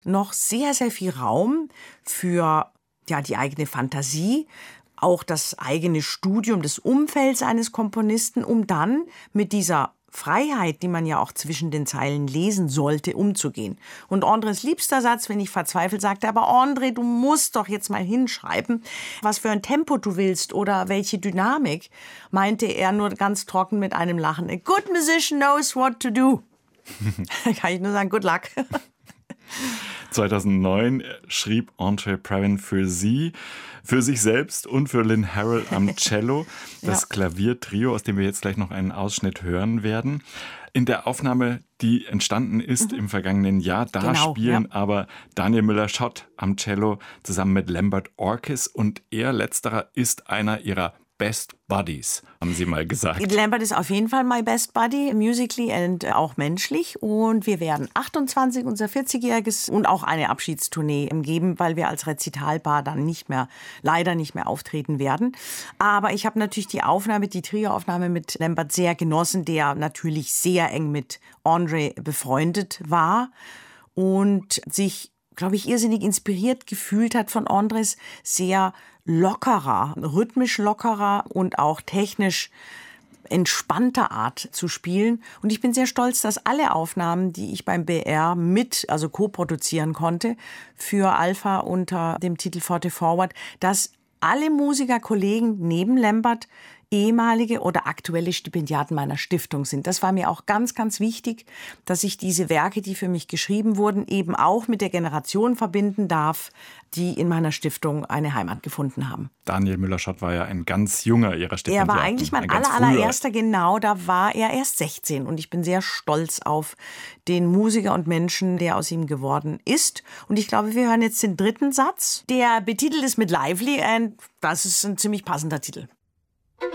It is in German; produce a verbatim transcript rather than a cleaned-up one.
noch sehr, sehr viel Raum für ja, die eigene Fantasie, auch das eigene Studium des Umfelds eines Komponisten, um dann mit dieser Freiheit, die man ja auch zwischen den Zeilen lesen sollte, umzugehen. Und Andres liebster Satz, wenn ich verzweifelt sagte, aber André, du musst doch jetzt mal hinschreiben, was für ein Tempo du willst oder welche Dynamik, meinte er nur ganz trocken mit einem Lachen. A good musician knows what to do. Kann ich nur sagen, good luck. zweitausendneun schrieb André Previn für Sie, für sich selbst und für Lynn Harrell am Cello, das ja. Klaviertrio, aus dem wir jetzt gleich noch einen Ausschnitt hören werden. In der Aufnahme, die entstanden ist mhm. im vergangenen Jahr, da genau, spielen ja. aber Daniel Müller-Schott am Cello zusammen mit Lambert Orkis und er, letzterer, ist einer ihrer Best Buddies, haben Sie mal gesagt. Lambert ist auf jeden Fall my best buddy, musically und auch menschlich. Und wir werden achtundzwanzig, unser vierzigjähriges und auch eine Abschiedstournee geben, weil wir als Rezitalpaar dann nicht mehr, leider nicht mehr auftreten werden. Aber ich habe natürlich die Aufnahme, die Trioaufnahme mit Lambert sehr genossen, der natürlich sehr eng mit André befreundet war und sich, glaube ich, irrsinnig inspiriert gefühlt hat von Andres sehr lockerer, rhythmisch lockerer und auch technisch entspannter Art zu spielen. Und ich bin sehr stolz, dass alle Aufnahmen, die ich beim B R mit, also co-produzieren konnte, für Alpha unter dem Titel Forte Forward, dass alle Musikerkollegen neben Lambert ehemalige oder aktuelle Stipendiaten meiner Stiftung sind. Das war mir auch ganz, ganz wichtig, dass ich diese Werke, die für mich geschrieben wurden, eben auch mit der Generation verbinden darf, die in meiner Stiftung eine Heimat gefunden haben. Daniel Müller-Schott war ja ein ganz junger Ihrer Stipendiaten. Er war eigentlich mein aller, allererster, genau, da war er erst sechzehn. Und ich bin sehr stolz auf den Musiker und Menschen, der aus ihm geworden ist. Und ich glaube, wir hören jetzt den dritten Satz. Der betitelt ist mit Lively und das ist ein ziemlich passender Titel.